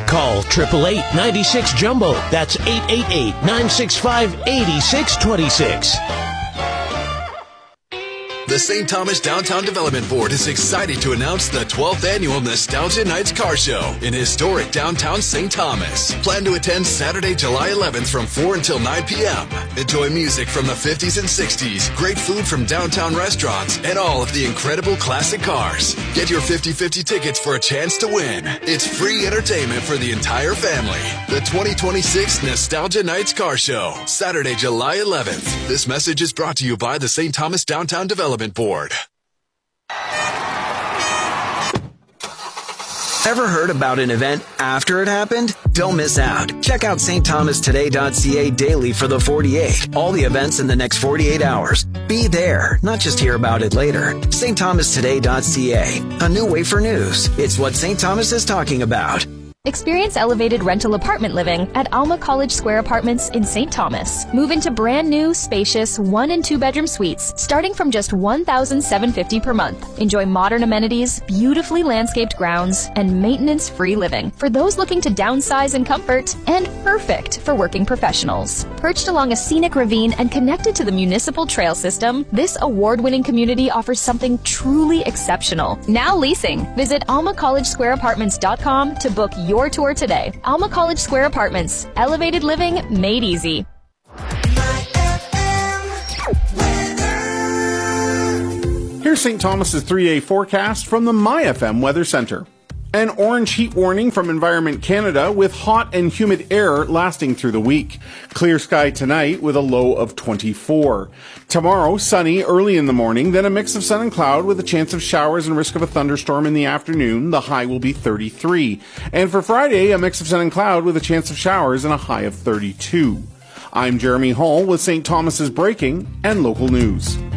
Call 888-96-JUMBO. That's 888-965-8626. The St. Thomas Downtown Development Board is excited to announce the 12th annual Nostalgia Nights Car Show in historic downtown St. Thomas. Plan to attend Saturday, July 11th from 4 until 9 p.m. Enjoy music from the 50s and 60s, great food from downtown restaurants, and all of the incredible classic cars. Get your 50-50 tickets for a chance to win. It's free entertainment for the entire family. The 2026 Nostalgia Nights Car Show, Saturday, July 11th. This message is brought to you by the St. Thomas Downtown Development Board. Ever heard about an event after it happened? Don't miss out. Check out stthomastoday.ca daily for the 48. All the events in the next 48 hours. Be there, not just hear about it later. stthomastoday.ca. A new way for news. It's what St. Thomas is talking about. Experience elevated rental apartment living at Alma College Square Apartments in St. Thomas. Move into brand new, spacious 1- and 2-bedroom suites starting from just $1,750 per month. Enjoy modern amenities, beautifully landscaped grounds, and maintenance-free living for those looking to downsize in comfort, and perfect for working professionals. Perched along a scenic ravine and connected to the municipal trail system, this award-winning community offers something truly exceptional. Now leasing. Visit almacollegesquareapartments.com to book your tour today. Alma College Square Apartments. Elevated living made easy. Here's St. Thomas's 3-day forecast from the MyFM Weather Center. An orange heat warning from Environment Canada with hot and humid air lasting through the week. Clear sky tonight with a low of 24. Tomorrow, sunny early in the morning, then a mix of sun and cloud with a chance of showers and risk of a thunderstorm in the afternoon. The high will be 33. And for Friday, a mix of sun and cloud with a chance of showers and a high of 32. I'm Jeremy Hall with St. Thomas's breaking and local news.